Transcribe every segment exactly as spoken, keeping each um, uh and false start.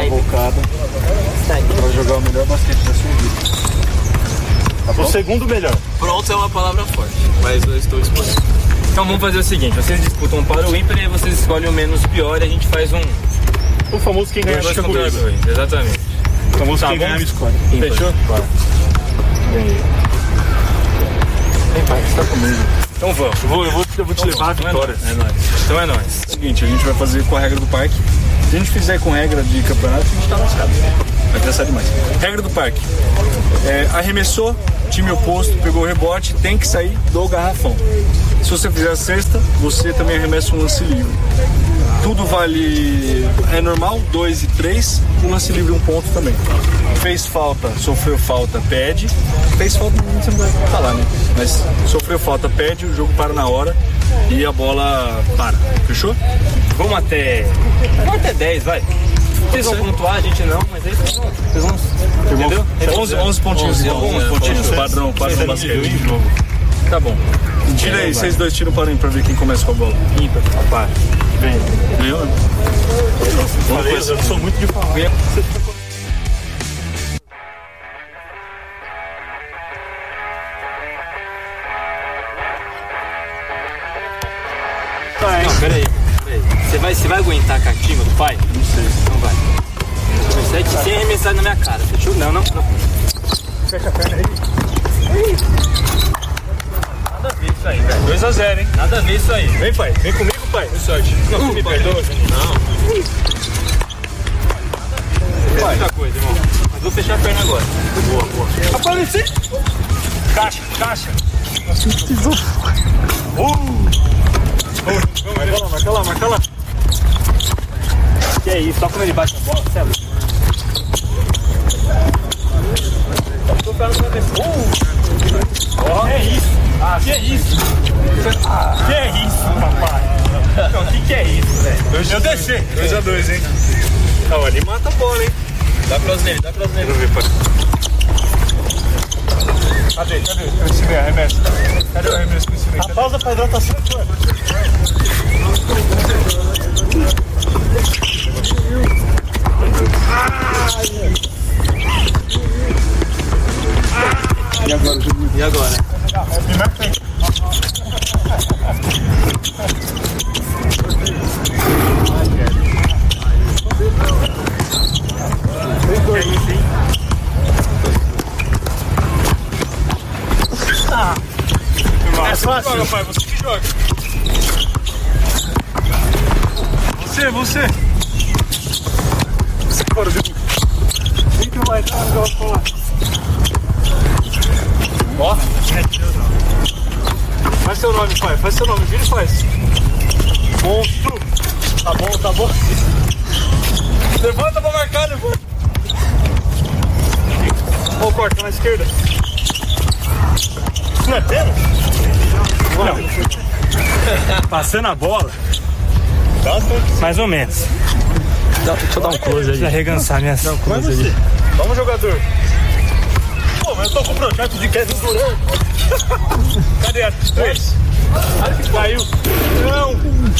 convocado para jogar o melhor basquete da sua vida. Tá bom? O segundo melhor. Pronto é uma palavra forte, mas eu estou disponível. Então vamos fazer o seguinte, vocês disputam para o ímpar e vocês escolhem o menos pior e a gente faz um... O famoso quem ganhar fica comigo. Exatamente. O famoso Tá quem bom? ganhar me escolhe. Ímpar. Fechou? Bora. Vem, pai, você tá comigo. Então vamos. Eu vou, eu vou, eu vou te levar a Então é vitória. nóis, é nóis. Então é nóis. Seguinte, a gente vai fazer com a regra do parque. Se a gente fizer com regra de campeonato, a gente tá lascado. Vai cansar demais. Regra do parque. É, arremessou, time oposto, pegou o rebote, tem que sair do garrafão. Se você fizer a cesta, você também arremessa um lance livre. Tudo vale, é normal, dois e três, um lance livre um ponto também. Fez falta, sofreu falta, pede. Fez falta, você não vai falar, né? Mas sofreu falta, pede, o jogo para na hora e a bola para. Fechou? Vamos até... Vamos até dez, vai. Vocês vão pontuar, a gente não, mas aí vocês vão... Vocês vão... Entendeu? onze, onze pontinhos, onze, então. onze pontinhos, pontinhos. padrão, padrão basquete de jogo. Tá bom. Tira aí, vocês dois tiram para mim pra ver quem começa com a bola. Ímpar. Para. Vem. Ganhou? Falei, eu sou muito de falar. Não, peraí, peraí. Você vai, você vai aguentar a cativa do pai? Não sei. Não vai. Sete sem arremessar na minha cara, fechou? Não, não, não. Fecha a perna aí. Nada a ver isso aí, velho. dois a zero, hein? Nada a ver isso aí. Vem, pai. Vem comigo, pai. Boa sorte. Não, você me perdoa, Juninho? Não. Não. Muita coisa, irmão. Mas vou fechar a perna agora. Boa, boa. Apareci. Caixa, caixa. Uh. Marca lá, marca lá, marca lá. Que é isso? Só quando ele bate a bola, você é louco. Tô ficando com a pessoa. Que é isso? Ah, que é isso? Ah, que é isso, papai? Não, que que é isso, velho? Eu deixei. dois a dois, hein? Não, ali mata a bola, hein? Dá cross nele, dá cross nele. Vamos ver, pai. Cadê? Cadê? Eu ensinei arremesso. Cadê o arremesso que eu ensinei? A pausa, paizão, tá certo, ué. E agora, Juninho? E agora? Me marca aí. É isso, hein? Ah. É fácil. Joga, pai, você que joga. Você, você. Você fora, Juninho. Vem que vai dar uma bola. Ó. Faz seu nome, pai. Faz seu nome. Vira e faz. Monstro. Tá bom, tá bom. Levanta pra marcar, levanta. Ó, corta na esquerda. Isso não é pênalti? Não. Passando a bola. Mais ou menos. Deixa eu dar um close aí. Precisa arregançar minhas... Não, como é você? Vamos, jogador. Pô, mas eu tô com o projeto de Kevin Durant. Cadê a três? Caiu. Não.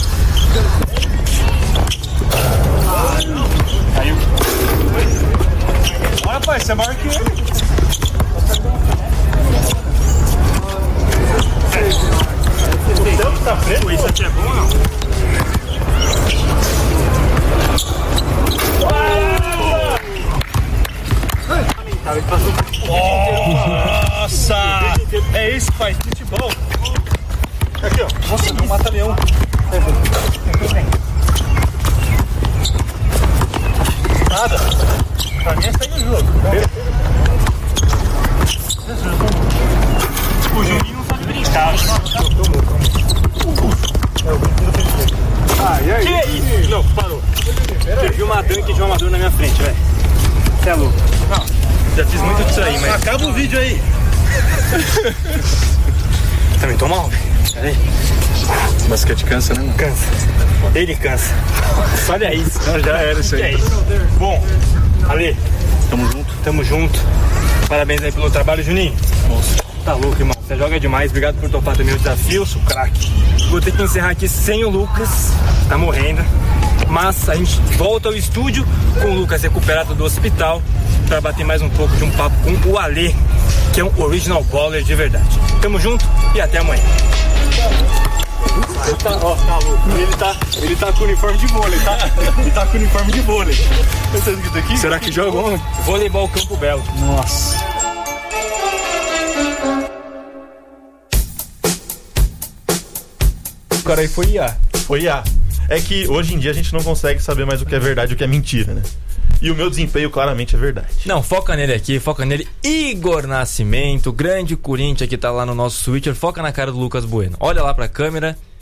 Caiu. Olha, pai, você é maior que ele. O tempo tá preto? Isso aqui é bom ou não? Nossa! É isso, pai, futebol. Aqui, ó. Nossa, meu mata-leão. Nada. Pra mim é sair do jogo. O Juninho não sabe brincar. Ah, e aí? Que é isso? Não, parou. Você viu uma dunk de um amador na minha frente, velho. Você é louco. Não. Já fiz muito disso aí, mas... Acaba o vídeo aí. Também tô mal, velho. Peraí. Basquete cansa, né? Cansa. Ele cansa. Olha isso. Não, já era isso aí. Que é isso? Bom, Ale, Tamo junto. tamo junto. Parabéns aí pelo trabalho, Juninho. Nossa. Tá louco, irmão. Você joga demais. Obrigado por topar também o desafio. Sou craque. Vou ter que encerrar aqui sem o Lucas. Tá morrendo. Mas a gente volta ao estúdio com o Lucas recuperado do hospital para bater mais um pouco de um papo com o Alê, que é um original baller de verdade. Tamo junto e até amanhã. Ele tá, ó, tá louco. Ele tá, ele tá com uniforme de vôlei, tá? Ele tá com uniforme de vôlei. Tá escrito aqui? Será que joga onde? Voleibol Campo Belo. Nossa. O cara aí foi I A. Foi I A. É que hoje em dia a gente não consegue saber mais o que é verdade e o que é mentira, né? E o meu desempenho claramente é verdade. Não, foca nele aqui, foca nele. Igor Nascimento, grande Corinthians que tá lá no nosso Switcher. Foca na cara do Lucas Bueno. Olha lá pra câmera